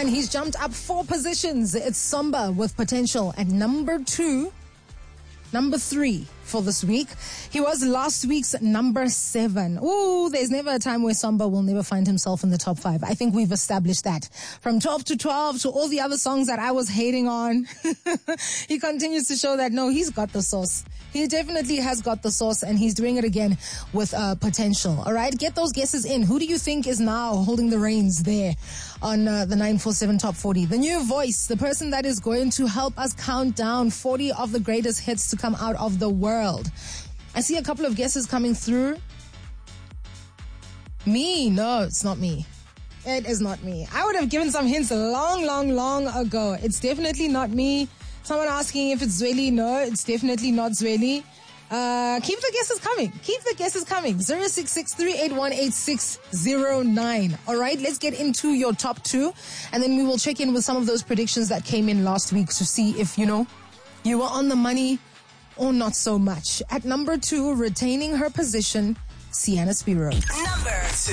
1. He's jumped up 4 positions. It's Somber with Potential at number 2. Number 3 for this week. He was last week's number 7. Ooh, there's never a time where Somber will never find himself in the top 5. I think we've established that. From 12 to 12 to all the other songs that I was hating on, he continues to show that, no, he's got the sauce. He definitely has got the sauce, and he's doing it again with Potential. All right, get those guesses in. Who do you think is now holding the reins there on the 947 Top 40? The new voice, the person that is going to help us count down 40 of the greatest hits to come out of the world. I see a couple of guesses coming through. Me? No, it's not me. It is not me. I would have given some hints long ago. It's definitely not me. Someone asking if it's Zweli. No, it's definitely not Zweli. Keep the guesses coming. 0663818609. All right, let's get into your top 2, and then we will check in with some of those predictions that came in last week to see if, you were on the money or not so much. At number 2, retaining her position, Sienna Spiro. Number 2.